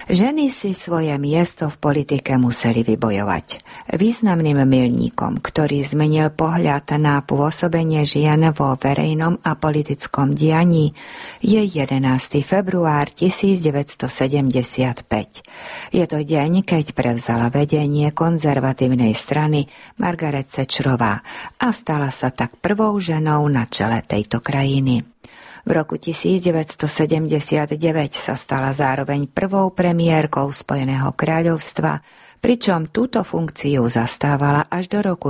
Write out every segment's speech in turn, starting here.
Ženy si svoje miesto v politike museli vybojovať. Významným milníkom, ktorý zmenil pohľad na pôsobenie žien vo verejnom a politickom dianí, je 11. február 1975. Je to deň, keď prevzala vedenie konzervatívnej strany Margaret Thatcherová a stala sa tak prvou ženou na čele tejto krajiny. V roku 1979 sa stala zároveň prvou premiérkou Spojeného kráľovstva, pričom túto funkciu zastávala až do roku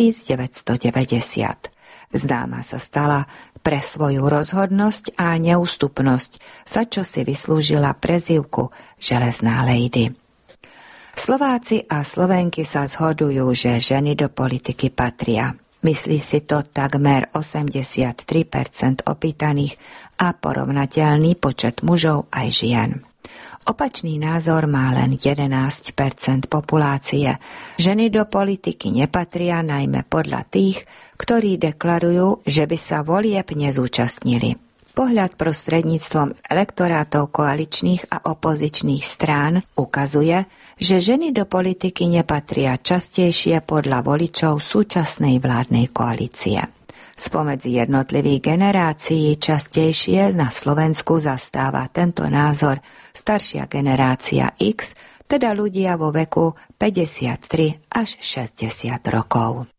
1990. Známa sa stala pre svoju rozhodnosť a neústupnosť, za čo si vyslúžila prezývku Železná lady. Slováci a Slovenky sa zhodujú, že ženy do politiky patria. Myslí si to takmer 83% opýtaných a porovnateľný počet mužov aj žien. Opačný názor má len 11% populácie. Ženy do politiky nepatria najmä podľa tých, ktorí deklarujú, že by sa volieb nezúčastnili. Pohľad prostredníctvom elektorátov koaličných a opozičných strán ukazuje, že ženy do politiky nepatria častejšie podľa voličov súčasnej vládnej koalície. Spomedzi jednotlivých generácií častejšie na Slovensku zastáva tento názor staršia generácia X, teda ľudia vo veku 53 až 60 rokov.